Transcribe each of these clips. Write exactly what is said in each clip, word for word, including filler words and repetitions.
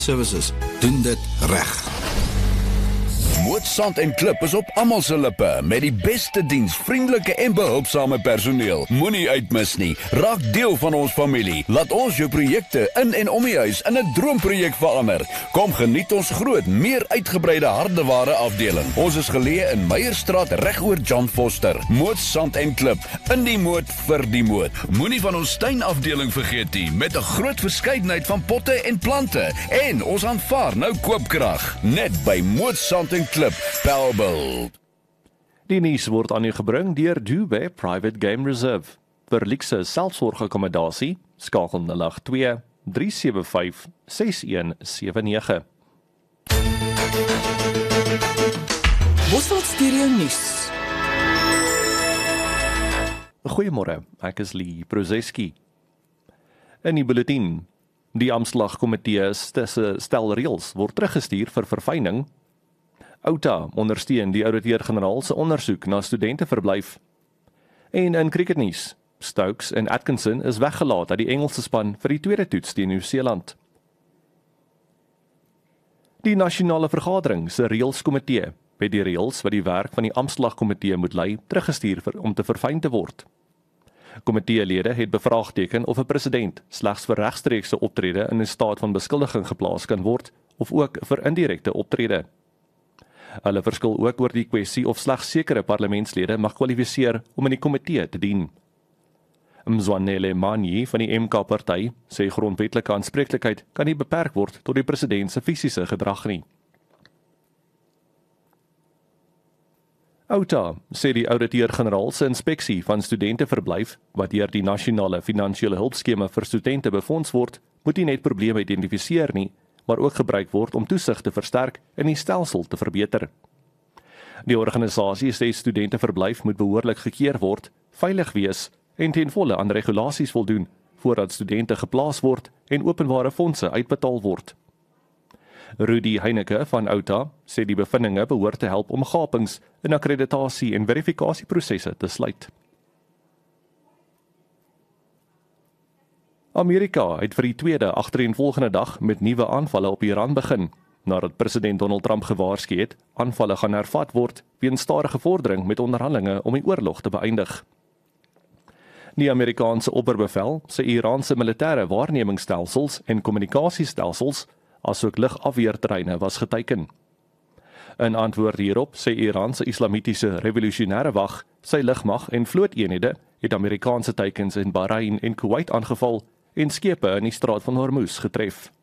Services doen dit reg. Moot Sand en Klip is op almal se lippe met die beste diens, vriendelike en behulpsame personeel. Moenie uitmis nie. Raak deel van ons familie. Laat ons jou projekte in en om die huis in 'n droomprojek verander. Kom geniet ons groot, meer uitgebreide hardeware afdeling. Ons is geleë in Meyerstraat reg oor John Foster. Moot Sand en Klip, in die moot vir die moot. Moenie van ons tuinafdeling vergeet nie, met 'n groot verskeidenheid van potte en plante. En ons aanvaar nou koopkrag, net by Moot Sand en Klip, Pelbold. Die nuus word aan u gebring deur Dubé Private Game Reserve. Vir luukse selfsorgakkommodasie, skakel nul agt twee, drie sewe vyf, ses een sewe nege. Bosveld Stereo Nuus. Goeiemôre, ek is Lee Prozeski. In die bulletin, die Amslagkomitee se stel reëls word teruggestuur vir verfyning. Outa ondersteun die ouditeur-generaal se ondersoek na studenteverblyf. En in cricketnuus, Stokes en Atkinson is weggelaat uit die Engelse span vir die tweede toets teen Nieu-Seeland. Die nasionale vergadering se reëlskomitee het die reëls wat die werk van die Amslagkomitee moet lei teruggestuur vir om te verfyn te word. Komiteelede het bevraagteken of 'n president slegs vir regstreekse optrede in 'n staat van beskuldiging geplaas kan word of ook vir indirekte optrede. Hulle verskil ook oor die kwessie of slegs sekere parlementslede mag kwalifiseer om in die komitee te dien. Mzwanele Manyi van die M K-party sê grondwetlike aanspreeklikheid kan nie beperk word tot die president se fisiese gedrag nie. Outa sê die ouditeur-generaal se inspeksie van studenteverblyf wat deur die nasionale finansiële hulpskema vir studente befonds word, moet nie net probleme identifiseer nie, maar ook gebruik word om toesig te versterk en die stelsel te verbeter. Die organisasie sê studenteverblyf moet behoorlik gekeer word, veilig wees en ten volle aan regulasies voldoen voordat studente geplaas word en openbare fondse uitbetaal word. Rudy Heineke van Outa sê die bevindinge behoort te help om gapings in akkreditasie en verifikasieprosesse te sluit. Amerika het vir die tweede agtereenvolgende dag met nuwe aanvalle op Iran begin, nadat president Donald Trump gewaarsku het, aanvalle gaan hervat word weens stadige vordering met onderhandelinge om die oorlog te beëindig. Die Amerikaanse opperbevel sê Iraanse militêre waarnemingsstelsels en kommunikasiestelsels asook lugafweerterreine was geteiken. In antwoord hierop sê Iran se Islamitiese Revolusionêre Wag, sy lugmag en vlooteenhede het Amerikaanse teikens in Bahrein en Kuwait aangeval en skepe in die straat van Hormuz getref.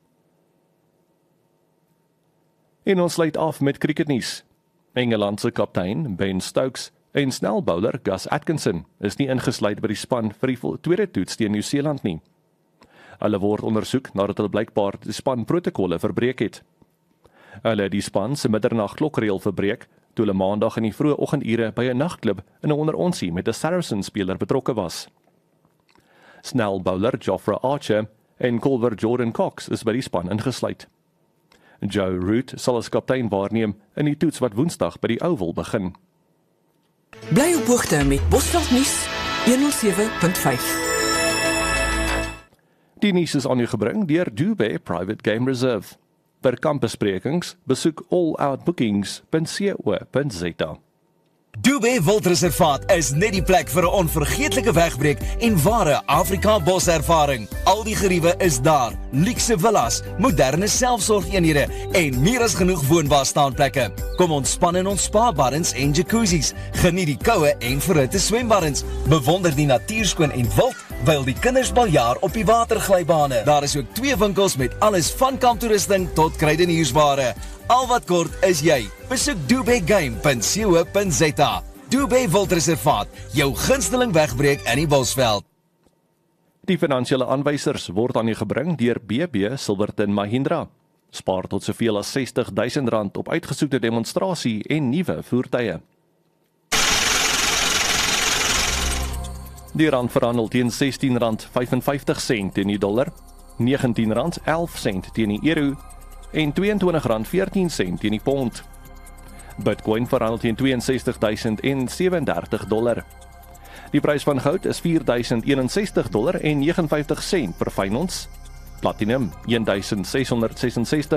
En ons sluit af met cricketnuus. Engeland se kaptein Ben Stokes en snelbouler Gus Atkinson is nie ingesluit by die span vir die tweede toets teen Nieu-Seeland nie. Hulle word ondersoek nadat hulle blykbaar die span protokolle verbreek het. Hulle het die span se middernag klokreël verbreek toe hulle maandag in die vroeë oggendure by 'n nagklub in 'n onderonsie met 'n Saracens-speler betrokke was. Snelbouler Jofra Archer en kolwer Jordan Cox is by die span ingesluit. Joe Root sal as kaptein waarneem in die toets wat Woensdag by die Oval begin. Bly op hoogte met Bosveld Nuus honderd sewe punt vyf. Die nuus is aan u gebring deur Dubé Private Game Reserve. Per kampbesprekings besoek all out bookings punt co punt za. Dubé Wildreservaat is net die plek vir 'n onvergeetlike wegbreek en ware Afrika boservaring. Al die geriewe is daar, luukse villas, moderne selfsorgeenhede en meer as genoeg woonbare staanplekke. Kom ontspan in ons spa-baddens en jacuzzis, geniet die koue en verhitte swembaddens, bewonder die natuurskoon en wild, wyl die kinders baljaar op die waterglybane. Daar is ook twee winkels met alles van kamptoerusting tot kruideniersware. Al wat kort is jy. Besoek dubé game punt co punt za. Dubé Wildreservaat, jou gunsteling wegbreek in die Bosveld. Die finansiële aanwysers word aan u gebring deur B B Silverton Mahindra. Spaar tot soveel as sestig duisend rand op uitgesoekte demonstrasie en nuwe voertuie. Die rand verhandel teen sestien rand vyfenvyftig sent teen die dollar, negentien rand elf sent teen die euro en tweeëntwintig rand veertien sent teen die pond. Bitcoin verhandel teen twee en sestig duisend sewendertig dollar. Die prys van goud is vier duisend eenensestig dollar en negenenvyftig sent per fyn ons. Platinum sixteen sesentestig